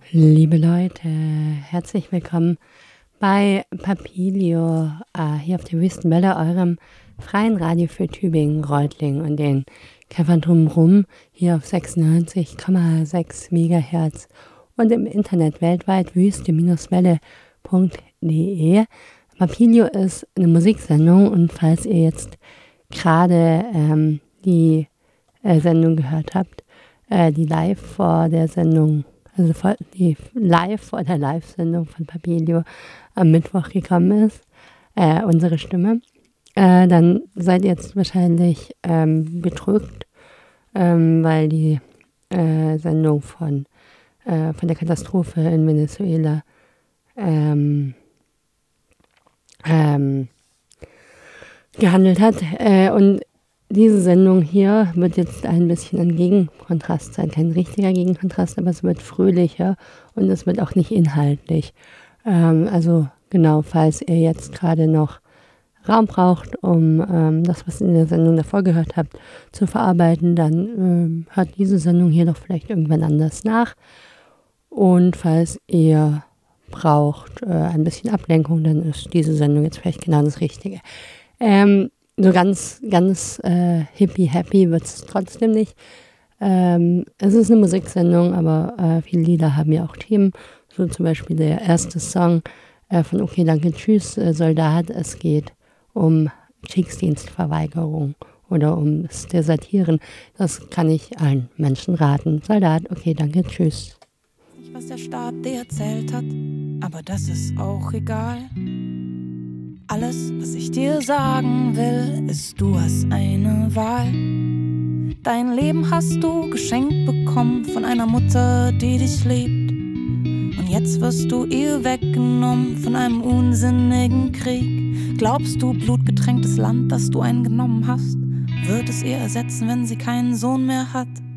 Liebe Leute, herzlich willkommen bei Papilio, hier auf der Wüstenwelle, eurem freien Radio für Tübingen, Reutlingen und den Käffern drumherum, hier auf 96,6 MHz und im Internet weltweit wüste-welle.de. Papilio ist eine Musiksendung und falls ihr jetzt gerade die Sendung gehört habt, die live vor der Sendung, also die live vor der Live-Sendung von Papilio am Mittwoch gekommen ist, unsere Stimme, dann seid ihr jetzt wahrscheinlich betrügt, weil die Sendung von der Katastrophe in Venezuela gehandelt hat. Und diese Sendung hier wird jetzt ein bisschen ein Gegenkontrast sein. Kein richtiger Gegenkontrast, aber es wird fröhlicher und es wird auch nicht inhaltlich. Also genau, falls ihr jetzt gerade noch Raum braucht, um das, was ihr in der Sendung davor gehört habt, zu verarbeiten, dann hört diese Sendung hier doch vielleicht irgendwann anders nach. Und falls ihr braucht ein bisschen Ablenkung, dann ist diese Sendung jetzt vielleicht genau das Richtige. So ganz hippie-happy wird es trotzdem nicht. Es ist eine Musiksendung, aber viele Lieder haben ja auch Themen. So zum Beispiel der erste Song von Okay, danke, tschüss, Soldat. Es geht um Kriegsdienstverweigerung oder um das Desertieren. Das kann ich allen Menschen raten. Soldat, okay, danke, tschüss. Nicht, was der Staat dir erzählt hat, aber das ist auch egal. Alles, was ich dir sagen will, ist, du hast eine Wahl. Dein Leben hast du geschenkt bekommen von einer Mutter, die dich liebt. Und jetzt wirst du ihr weggenommen von einem unsinnigen Krieg. Glaubst du, blutgetränktes Land, das du eingenommen hast, wird es ihr ersetzen, wenn sie keinen Sohn mehr hat?